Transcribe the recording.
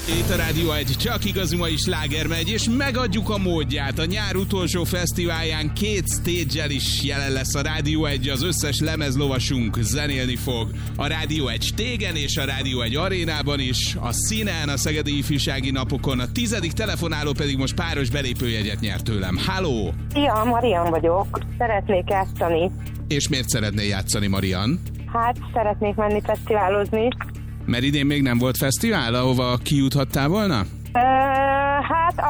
Itt a Rádió 1, csak igazi mai sláger megy, és megadjuk a módját. A nyár utolsó fesztiválján 2 stage-el is jelen lesz a Rádió 1, az összes lemezlovasunk zenélni fog. A Rádió 1 Stégen és a Rádió 1 arénában is, a Színen, a Szegedi Ifjúsági Napokon, a 10. telefonáló pedig most páros belépőjegyet nyert tőlem. Halló! Szia, Marian vagyok. Szeretnék játszani. És miért szeretnél játszani, Marian? Hát, szeretnék menni fesztiválozni. Mert idén még nem volt fesztivál, ahova kijuthattál volna? Hát